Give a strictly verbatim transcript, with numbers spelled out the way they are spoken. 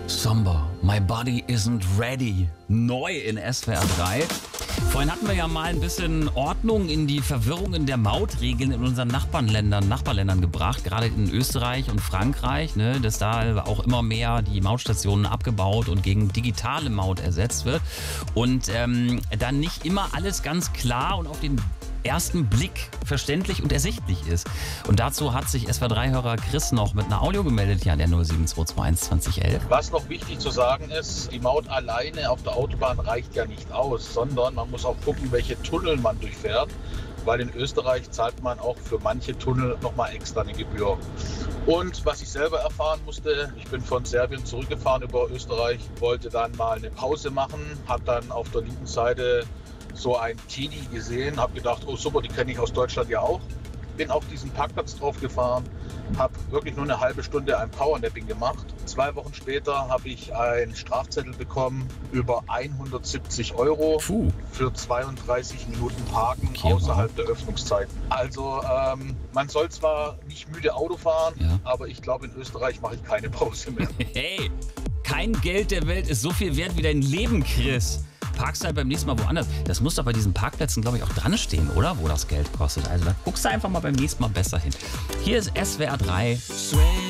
Somber, My Body Isn't Ready. Neu in S W R drei. Vorhin hatten wir ja mal ein bisschen Ordnung in die Verwirrungen der Mautregeln in unseren Nachbarländern, Nachbarländern gebracht, gerade in Österreich und Frankreich, ne, dass da auch immer mehr die Mautstationen abgebaut und gegen digitale Maut ersetzt wird. Und ähm, dann nicht immer alles ganz klar und auf den ersten Blick verständlich und ersichtlich ist. Und dazu hat sich S W R drei-Hörer Chris noch mit einer Audio gemeldet hier an der null sieben zwei zwei eins zwanzig elf. Was noch wichtig zu sagen ist, die Maut alleine auf der Autobahn reicht ja nicht aus, sondern man muss auch gucken, welche Tunnel man durchfährt, weil in Österreich zahlt man auch für manche Tunnel nochmal extra eine Gebühr. Und was ich selber erfahren musste, ich bin von Serbien zurückgefahren über Österreich, wollte dann mal eine Pause machen, habe dann auf der linken Seite so ein Teddy gesehen, habe gedacht, oh super, die kenne ich aus Deutschland ja auch. Bin auf diesen Parkplatz drauf gefahren, habe wirklich nur eine halbe Stunde ein Powernapping gemacht. Zwei Wochen später habe ich einen Strafzettel bekommen über hundertsiebzig Euro Puh. für zweiunddreißig Minuten Parken Okay, außerhalb wow. der Öffnungszeiten. Also ähm, man soll zwar nicht müde Auto fahren, Ja. aber ich glaube, in Österreich mache ich keine Pause mehr. Hey, kein Geld der Welt ist so viel wert wie dein Leben, Chris. Parkst halt beim nächsten Mal woanders. Das muss doch bei diesen Parkplätzen, glaube ich, auch dran stehen, oder? Wo das Geld kostet. Also da guckst du einfach mal beim nächsten Mal besser hin. Hier ist S W R drei.